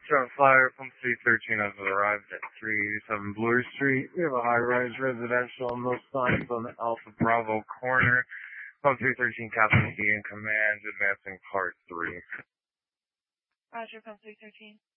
Shot fire from C13 has arrived at 387 Bloor Street. We have a high-rise residential and no signs on the Alpha Bravo corner. From 313, Captain D in command, advancing part 3. Roger, from 313.